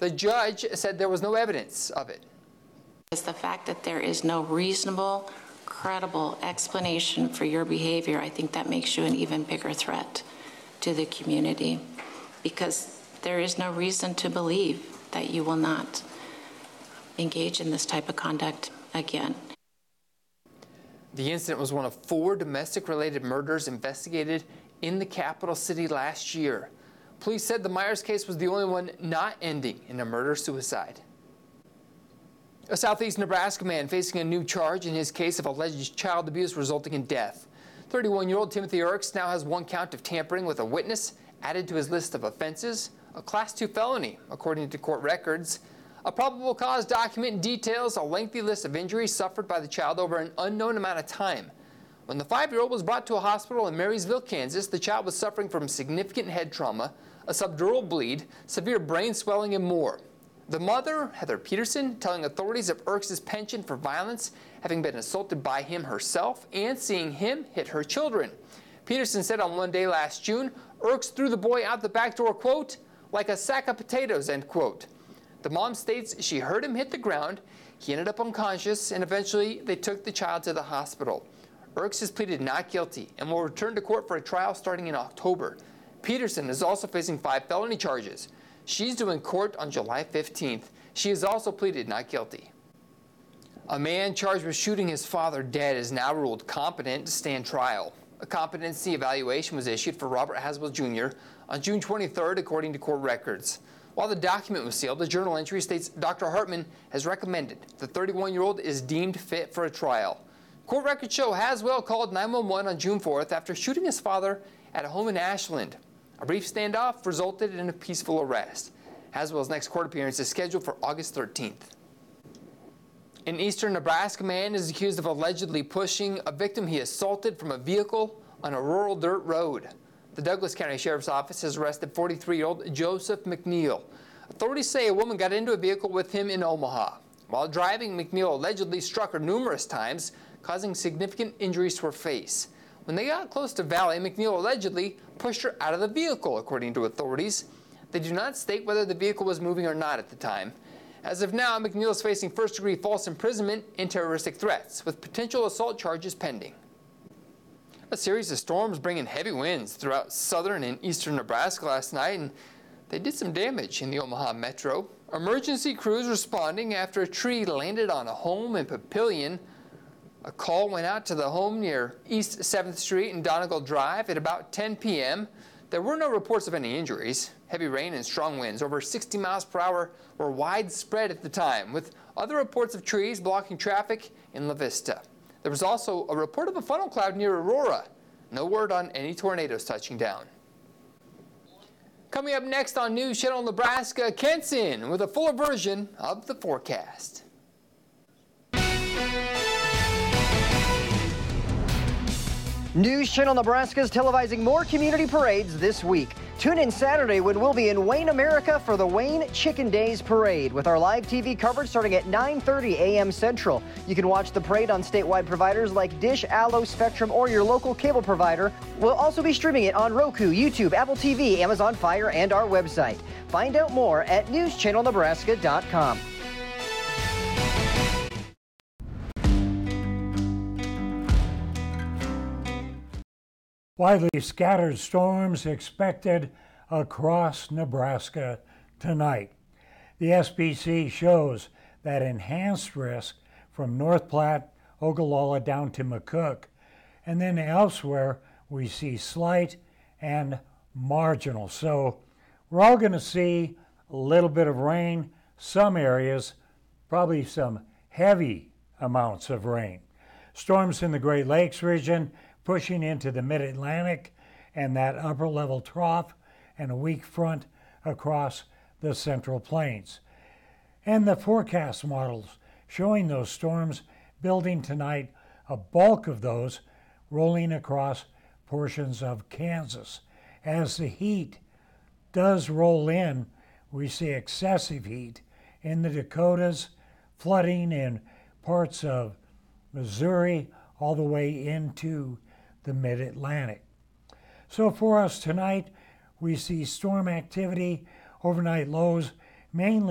The judge said there was no evidence of it. It's the fact that there is no reasonable, credible explanation for your behavior. I think that makes you an even bigger threat to the community, because there is no reason to believe that you will not engage in this type of conduct again. The incident was one of 4 domestic-related murders investigated in the capital city last year. Police said the Myers case was the only one not ending in a murder-suicide. A southeast Nebraska man facing a new charge in his case of alleged child abuse resulting in death. 31-year-old Timothy Erks now has 1 count of tampering with a witness added to his list of offenses, a Class 2 felony, according to court records. A probable cause document details a lengthy list of injuries suffered by the child over an unknown amount of time. When the 5-year-old was brought to a hospital in Marysville, Kansas, the child was suffering from significant head trauma, a subdural bleed, severe brain swelling, and more. The mother, Heather Peterson, telling authorities of Erks' penchant for violence, having been assaulted by him herself and seeing him hit her children. Peterson said on one day last June, Erks threw the boy out the back door, quote, like a sack of potatoes, end quote. The mom states she heard him hit the ground. He ended up unconscious, and eventually they took the child to the hospital. Erks has pleaded not guilty and will return to court for a trial starting in October. Peterson is also facing 5 felony charges. She's due in court on July 15th. She has also pleaded not guilty. A man charged with shooting his father dead is now ruled competent to stand trial. A competency evaluation was issued for Robert Haswell Jr. on June 23rd, according to court records. While the document was sealed, the journal entry states Dr. Hartman has recommended the 31-year-old is deemed fit for a trial. Court records show Haswell called 911 on June 4th after shooting his father at a home in Ashland. A brief standoff resulted in a peaceful arrest. Haswell's next court appearance is scheduled for August 13th. An eastern Nebraska man is accused of allegedly pushing a victim he assaulted from a vehicle on a rural dirt road. The Douglas County Sheriff's Office has arrested 43-year-old Joseph McNeil. Authorities say a woman got into a vehicle with him in Omaha. While driving, McNeil allegedly struck her numerous times, causing significant injuries to her face. When they got close to Valley, McNeil allegedly pushed her out of the vehicle, according to authorities. They do not state whether the vehicle was moving or not at the time. As of now, McNeil is facing first-degree false imprisonment and terroristic threats, with potential assault charges pending. A series of storms bringing heavy winds throughout southern and eastern Nebraska last night, and they did some damage in the Omaha metro. Emergency crews responding after a tree landed on a home in Papillion. A call went out to the home near East 7th Street and Donegal Drive at about 10 p.m. There were no reports of any injuries. Heavy rain and strong winds over 60 miles per hour were widespread at the time, with other reports of trees blocking traffic in La Vista. There was also a report of a funnel cloud near Aurora. No word on any tornadoes touching down. Coming up next on News Channel Nebraska, Kenson with a fuller version of the forecast. News Channel Nebraska is televising more community parades this week. Tune in Saturday when we'll be in Wayne, America for the Wayne Chicken Days Parade with our live TV coverage starting at 9:30 a.m. Central. You can watch the parade on statewide providers like Dish, Allo, Spectrum, or your local cable provider. We'll also be streaming it on Roku, YouTube, Apple TV, Amazon Fire, and our website. Find out more at newschannelnebraska.com. Widely scattered storms expected across Nebraska tonight. The SPC shows that enhanced risk from North Platte, Ogallala down to McCook, and then elsewhere we see slight and marginal. So we're all going to see a little bit of rain, some areas, probably some heavy amounts of rain. Storms in the Great Lakes region pushing into the mid-Atlantic and that upper-level trough, and a weak front across the Central Plains. And the forecast models showing those storms building tonight, a bulk of those rolling across portions of Kansas. As the heat does roll in, we see excessive heat in the Dakotas, flooding in parts of Missouri, all the way into the mid-Atlantic. So for us tonight, we see storm activity, overnight lows mainly